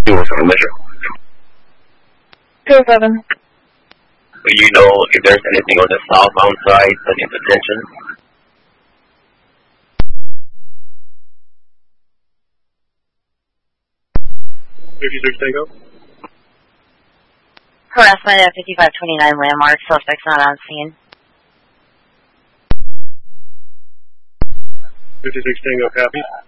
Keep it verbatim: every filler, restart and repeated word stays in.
Two seven Metro. Two seven. Do you know if there's anything on the southbound side that needs attention? fifty-six Tango. Harassment at fifty-five twenty-nine landmark. Suspect's not on scene. fifty-six Tango, copy.